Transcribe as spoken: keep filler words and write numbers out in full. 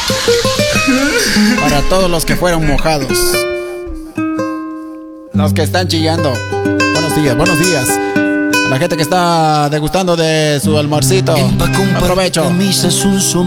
Para todos los que fueron mojados, los que están chillando, buenos días, buenos días. A la gente que está degustando de su almuercito, aprovecho.